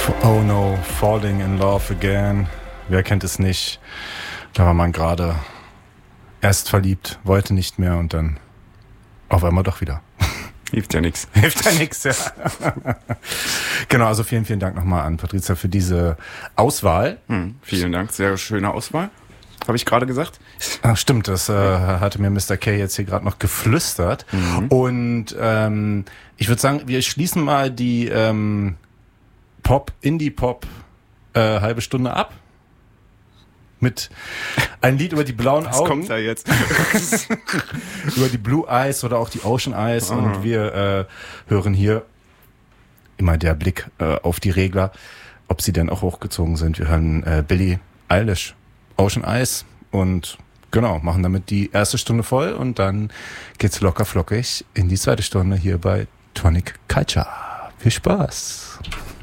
Oh no, Falling in Love Again. Wer kennt es nicht? Da war man gerade erst verliebt, wollte nicht mehr und dann auf einmal doch wieder. Hilft ja nichts. Hilft ja nichts, ja. Genau, also vielen, vielen Dank nochmal an Patricia für diese Auswahl. Vielen Dank, sehr schöne Auswahl. Habe ich gerade gesagt? Ach, stimmt, das hatte mir Mr. K jetzt hier gerade noch geflüstert. Und ich würde sagen, wir schließen mal die Indie-Pop halbe Stunde ab. Mit ein Lied über die blauen Augen. Was kommt da jetzt? Über die Blue Eyes oder auch die Ocean Eyes. Und wir hören hier immer der Blick auf die Regler, ob sie denn auch hochgezogen sind. Wir hören Billie Eilish, Ocean Eyes und genau, machen damit die erste Stunde voll und dann geht's locker flockig in die zweite Stunde hier bei Tonic Culture. Viel Spaß!